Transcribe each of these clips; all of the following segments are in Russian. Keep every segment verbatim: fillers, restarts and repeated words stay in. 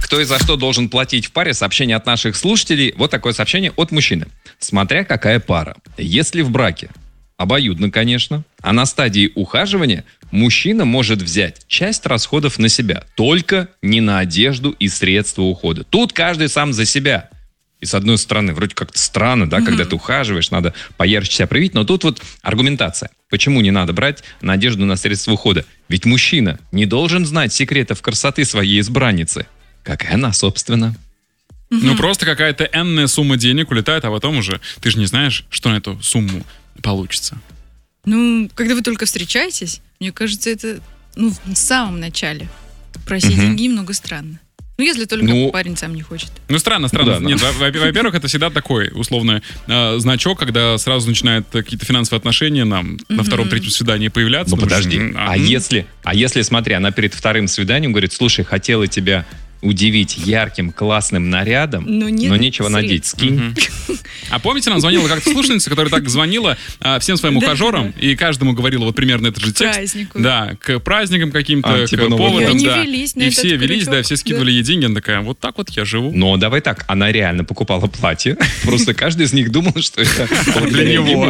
кто и за что должен платить в паре? Сообщение от наших слушателей. Вот такое сообщение от мужчины. Смотря какая пара. Если в браке, обоюдно, конечно, а на стадии ухаживания мужчина может взять часть расходов на себя, только не на одежду и средства ухода. Тут каждый сам за себя. И с одной стороны, вроде как-то странно, да, mm-hmm. когда ты ухаживаешь, надо поярче себя проявить, но тут вот аргументация. Почему не надо брать на одежду, на средства ухода? Ведь мужчина не должен знать секретов красоты своей избранницы. Какая она, собственно. Mm-hmm. Ну, просто какая-то энная сумма денег улетает, а потом уже ты же не знаешь, что на эту сумму получится. Ну, когда вы только встречаетесь, мне кажется, это ну, в самом начале. Просить mm-hmm. деньги немного странно. Ну, если только ну, парень сам не хочет. Ну, странно, странно. Ну, да, Нет, да. во-первых, это всегда такой, условно, э, значок, когда сразу начинают какие-то финансовые отношения нам mm-hmm. на втором-третьем свидании появляться. Ну, подожди. Что, а, а, если, а если, смотри, она перед вторым свиданием говорит, слушай, хотела тебя удивить ярким, классным нарядом, но, но нечего средств. Надеть, скинь. Угу. А помните, нам звонила как-то слушательница, которая так звонила а, всем своим ухажерам и каждому говорила вот примерно этот же текст. Празднику. Да, к праздникам каким-то, а, к типа поводам. И да. велись и все велись, да, все скидывали ей деньги. Она такая, вот так вот я живу. Но давай так, она реально покупала платье. Просто каждый из них думал, что это для него.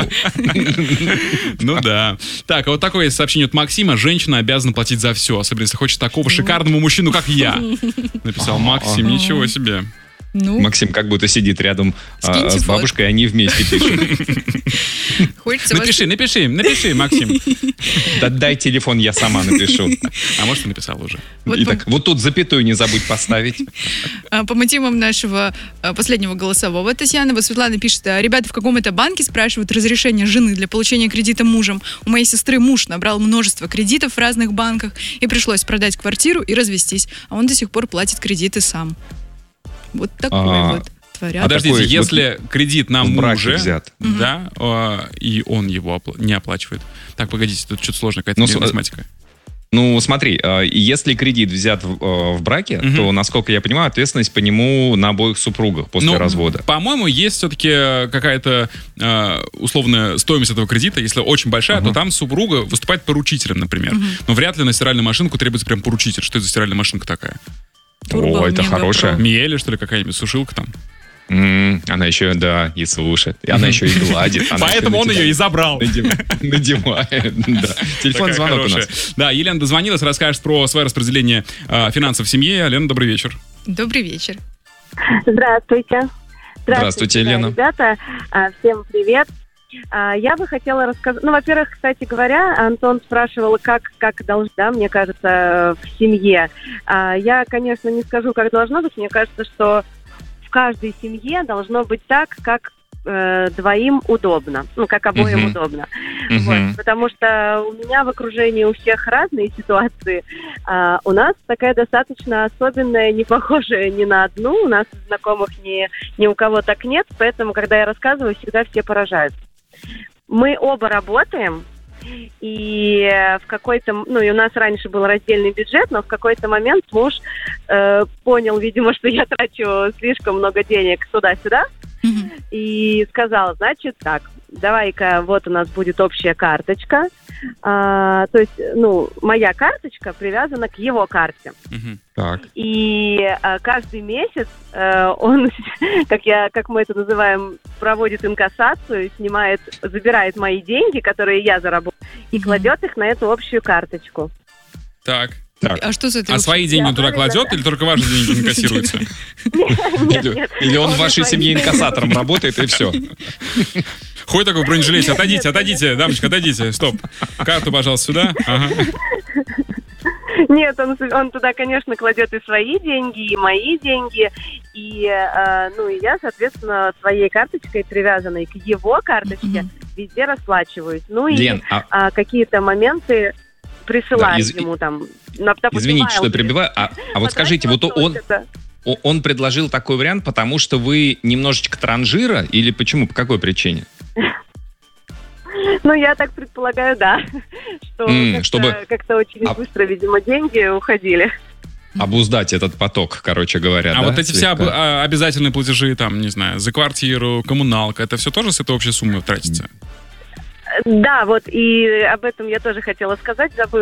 Ну да. Так, а вот такое сообщение от Максима. Женщина обязана платить за все, особенно если хочет такого шикарного мужчину, как я. Написал Максим. Ничего себе. Ну, Максим как будто сидит рядом а, с бабушкой, и они вместе пишут. Напиши, вас... напиши, напиши, Максим. Да дай телефон, я сама напишу. А может, ты написал уже. Вот, Итак, по... вот тут запятую не забудь поставить. По мотивам нашего последнего голосового Татьяна, Светлана пишет, ребята в каком-то банке спрашивают разрешение жены для получения кредита мужем. У моей сестры муж набрал множество кредитов в разных банках, и пришлось продать квартиру и развестись. А он до сих пор платит кредиты сам. Вот такой а, вот творят. Подождите, такой, если вот кредит на муже, взят. Да, угу. и он его опла- не оплачивает. Так, погодите, тут что-то сложное, какая-то ну, математика. Ну, смотри, если кредит взят в, в браке, угу. то, насколько я понимаю, ответственность по нему на обоих супругах после ну, развода. По-моему, есть все-таки какая-то э, условная стоимость этого кредита. Если очень большая, угу. то там супруга выступает поручителем, например. Угу. Но вряд ли на стиральную машинку требуется прям поручитель. Что это за стиральная машинка такая? Турбо, О, это хорошая. Миэли, что ли, какая-нибудь, сушилка там? Mm, она еще, да, и слушает. И она еще и гладит. Поэтому он ее и забрал. Надевает, да. Телефон, звонок у нас. Да, Елена дозвонилась, расскажет про свое распределение финансов в семье. Лена, добрый вечер. Добрый вечер. Здравствуйте. Здравствуйте, Елена. Ребята, всем привет. Я бы хотела рассказать... Ну, во-первых, кстати говоря, Антон спрашивал, как, как должно, да, мне кажется, в семье. Я, конечно, не скажу, как должно быть. Мне кажется, что в каждой семье должно быть так, как э, двоим удобно. Ну, как обоим uh-huh. удобно. Uh-huh. Вот, потому что у меня в окружении у всех разные ситуации. А у нас такая достаточно особенная, не похожая ни на одну. У нас знакомых ни, ни у кого так нет. Поэтому, когда я рассказываю, всегда все поражаются. Мы оба работаем, и в какой-то, ну, и у нас раньше был раздельный бюджет, но в какой-то момент муж э, понял, видимо, что я трачу слишком много денег туда-сюда, mm-hmm. и сказал, значит, так, давай-ка, вот у нас будет общая карточка, а, то есть, ну, моя карточка привязана к его карте. Mm-hmm. Так. И а, каждый месяц а, он, как я, как мы это называем, проводит инкассацию, снимает, забирает мои деньги, которые я заработал, и mm-hmm. кладет их на эту общую карточку. Так. Так. А что за это? А свои деньги он туда кладет или только ваши деньги инкассируются? Или он в вашей семье инкассатором работает, и все. Ходит такой в бронежилете. Отойдите, отойдите, дамочка, отойдите. Стоп. Карту, пожалуйста, сюда. Ага. Нет, он, он туда, конечно, кладет и свои деньги, и мои деньги. И, э, ну, и я, соответственно, своей карточкой, привязанной к его карточке, mm-hmm. везде расплачиваюсь. Ну и Лен, а... А, какие-то моменты присылаю да, из... ему там. На, Извините, что перебиваю. А, а вот скажите, вот он, он предложил такой вариант, потому что вы немножечко транжира, или почему, по какой причине? Ну, я так предполагаю, да. Что mm, как-то, чтобы... как-то очень а... быстро, видимо, деньги уходили. Обуздать этот поток, короче говоря. А да, вот эти все об, а, обязательные платежи, там, не знаю, за квартиру, коммуналка, это все тоже с этой общей суммы тратится? Да, вот и об этом я тоже хотела сказать, забыла.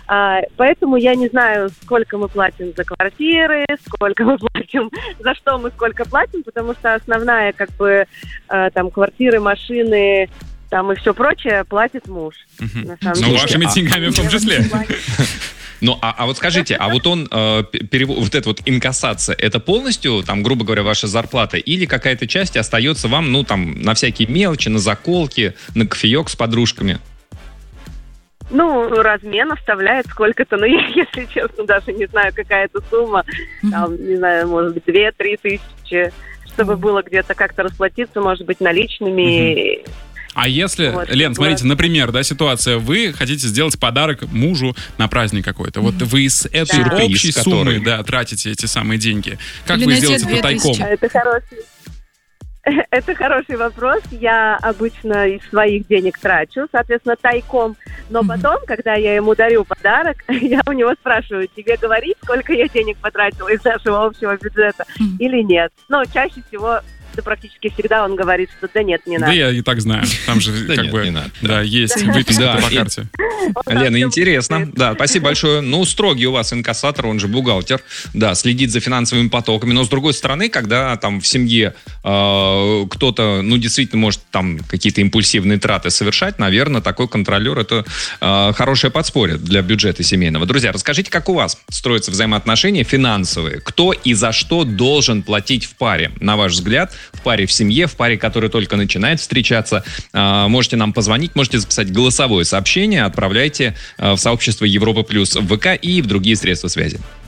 А, поэтому я не знаю, сколько мы платим за квартиры, сколько мы платим, за что мы сколько платим, потому что основная, как бы, э, там, квартиры, машины, там и все прочее платит муж. Угу. На самом Ну, деле. вашими деньгами в том числе. Ну, а, а вот скажите, а вот он, э, перево- вот эта вот инкассация, это полностью, там, грубо говоря, ваша зарплата, или какая-то часть остается вам, ну, там, на всякие мелочи, на заколки, на кофеек с подружками? Ну, размен оставляет сколько-то, но я, если честно, даже не знаю, какая это сумма, там, не знаю, может быть, две-три тысячи, чтобы было где-то как-то расплатиться, может быть, наличными. А если, Вот, Лен, вот. смотрите, например, да, ситуация, вы хотите сделать подарок мужу на праздник какой-то, вот вы из этой Да. общей Сюрприз, суммы, который- да, тратите эти самые деньги. Как Или вы найти сделаете две это тайком? тысячи. Это хороший, это хороший вопрос. Я обычно из своих денег трачу, соответственно, тайком. Но Мгм. потом, когда я ему дарю подарок, я у него спрашиваю, тебе говорить, сколько я денег потратила из нашего общего бюджета Мгм. или нет? Но чаще всего, да практически всегда он говорит, что да нет, не Да надо. я и так знаю, там же Да как нет, бы, не надо, да, есть Да, выписка по и- карте. Лена, интересно. Да, спасибо большое. Ну, строгий у вас инкассатор, он же бухгалтер. Да, следит за финансовыми потоками. Но, с другой стороны, когда там в семье э, кто-то, ну, действительно может там какие-то импульсивные траты совершать, наверное, такой контролер — это э, хорошее подспорье для бюджета семейного. Друзья, расскажите, как у вас строятся взаимоотношения финансовые? Кто и за что должен платить в паре? На ваш взгляд, в паре в семье, в паре, которая только начинает встречаться. Э, можете нам позвонить, можете записать голосовое сообщение, отправляйте э, в сообщество Европа Плюс в ВК и в другие средства связи.